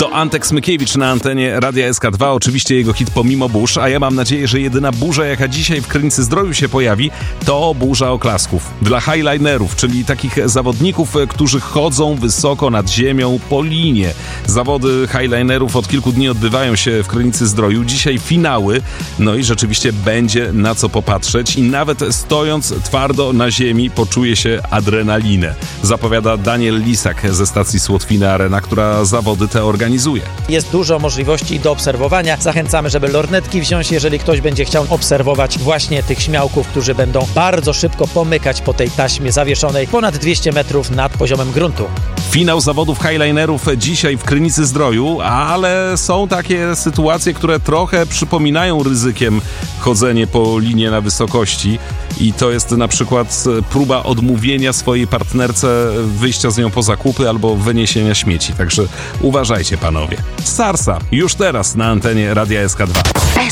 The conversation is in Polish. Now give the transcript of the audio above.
To Antek Smykiewicz na antenie Radia SK2, oczywiście jego hit Pomimo burz, a ja mam nadzieję, że jedyna burza, jaka dzisiaj w Krynicy Zdroju się pojawi, to burza oklasków. Dla highlinerów, czyli takich zawodników, którzy chodzą wysoko nad ziemią po linie. Zawody highlinerów od kilku dni odbywają się w Krynicy Zdroju. Dzisiaj finały, no i rzeczywiście będzie na co popatrzeć i nawet stojąc twardo na ziemi poczuje się adrenalinę. Zapowiada Daniel Lisak ze stacji Słotwina Arena, która zawody te organizuje. Jest dużo możliwości do obserwowania. Zachęcamy, żeby lornetki wziąć, jeżeli ktoś będzie chciał obserwować właśnie tych śmiałków, którzy będą bardzo szybko pomykać po tej taśmie zawieszonej ponad 200 metrów nad poziomem gruntu. Finał zawodów highlinerów dzisiaj w Krynicy Zdroju, ale są takie sytuacje, które trochę przypominają ryzykiem chodzenie po linie na wysokości i to jest na przykład próba odmówienia swojej partnerce wyjścia z nią po zakupy albo wyniesienia śmieci. Także uważajcie, panowie. Sarsa już teraz na antenie Radia SK2.